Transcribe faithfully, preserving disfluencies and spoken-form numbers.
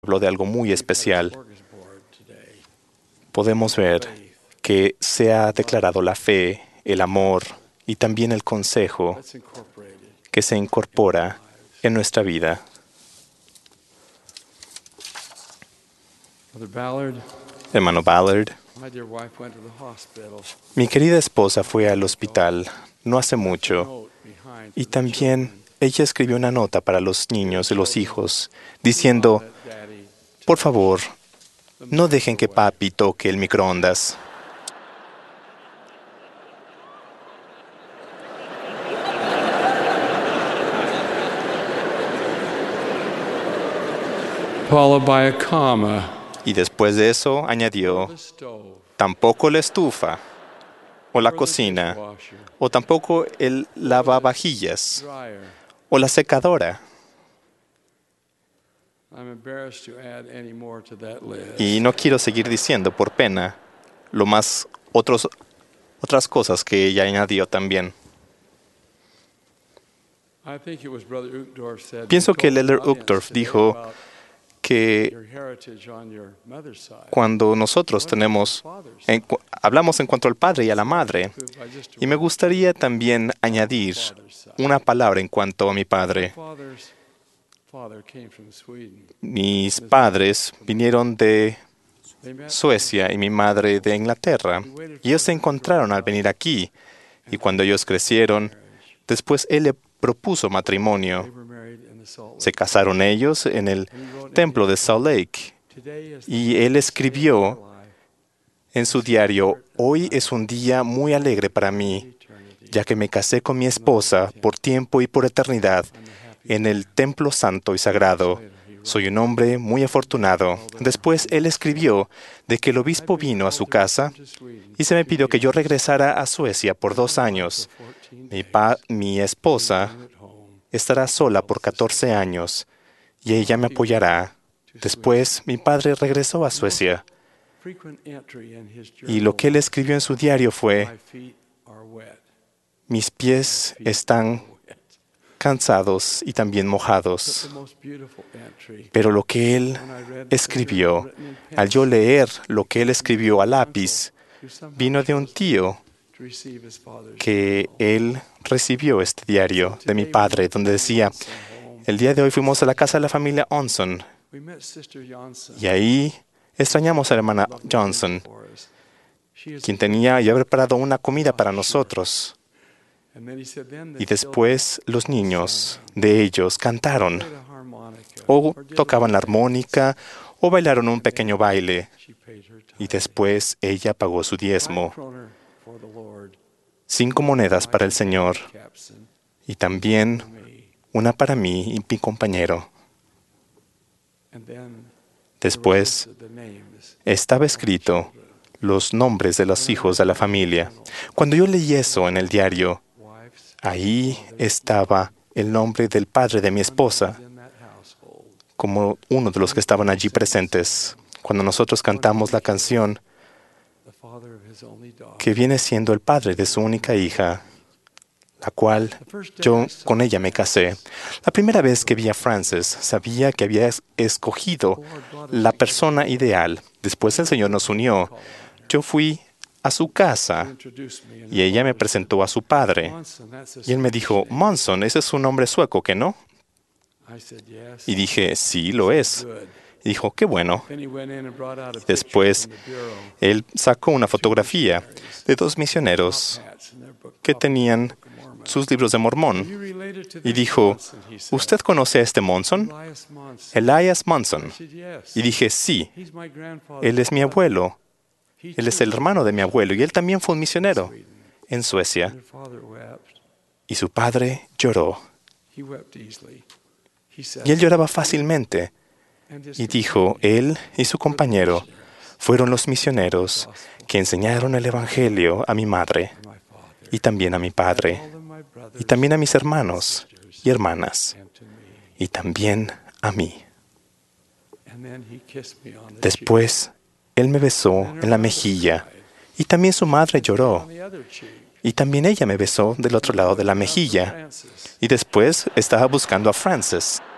habló de algo muy especial. Podemos ver que se ha declarado la fe, el amor y también el consejo que se incorpora en nuestra vida. Hermano Ballard, mi querida esposa fue al hospital no hace mucho y también ella escribió una nota para los niños y los hijos diciendo, por favor, no dejen que papi toque el microondas. Followed by a comma. Y después de eso añadió, tampoco la estufa, o la cocina, o tampoco el lavavajillas, o la secadora. Y no quiero seguir diciendo por pena lo más otros, otras cosas que ella añadió también. Pienso que el elder Uchtdorf dijo que cuando nosotros tenemos, en, hablamos en cuanto al padre y a la madre, y me gustaría también añadir una palabra en cuanto a mi padre. Mis padres vinieron de Suecia y mi madre de Inglaterra, y ellos se encontraron al venir aquí, y cuando ellos crecieron, después él le propuso matrimonio. Se casaron ellos en el templo de Salt Lake y él escribió en su diario, hoy es un día muy alegre para mí, ya que me casé con mi esposa por tiempo y por eternidad en el templo santo y sagrado. Soy un hombre muy afortunado. Después él escribió de que el obispo vino a su casa y se me pidió que yo regresara a Suecia por dos años. Mi, pa mi esposa estará sola por catorce años y ella me apoyará. Después, mi padre regresó a Suecia y lo que él escribió en su diario fue, mis pies están cansados y también mojados. Pero lo que él escribió, al yo leer lo que él escribió a lápiz, vino de un tío que él recibió este diario de mi padre, donde decía, el día de hoy fuimos a la casa de la familia Onson y ahí extrañamos a la hermana Johnson, quien tenía ya preparado una comida para nosotros. Y después los niños de ellos cantaron, o tocaban la armónica, o bailaron un pequeño baile. Y después ella pagó su diezmo. Cinco monedas para el Señor y también una para mí y mi compañero. Después estaba escrito los nombres de los hijos de la familia. Cuando yo leí eso en el diario, ahí estaba el nombre del padre de mi esposa como uno de los que estaban allí presentes. Cuando nosotros cantamos la canción que viene siendo el padre de su única hija, la cual yo con ella me casé. La primera vez que vi a Frances, sabía que había escogido la persona ideal. Después el Señor nos unió. Yo fui a su casa y ella me presentó a su padre. Y él me dijo, Monson, ese es un nombre sueco, ¿que no? Y dije, sí, lo es. Y dijo, qué bueno. Y después, él sacó una fotografía de dos misioneros que tenían sus libros de Mormón. Y dijo, ¿usted conoce a este Monson? Elias Monson. Y dije, sí, él es mi abuelo. Él es el hermano de mi abuelo y él también fue un misionero en Suecia. Y su padre lloró. Y él lloraba fácilmente. Y dijo, él y su compañero fueron los misioneros que enseñaron el Evangelio a mi madre y también a mi padre y también a mis hermanos y hermanas y también a mí. Después, él me besó en la mejilla y también su madre lloró y también ella me besó del otro lado de la mejilla y después estaba buscando a Frances.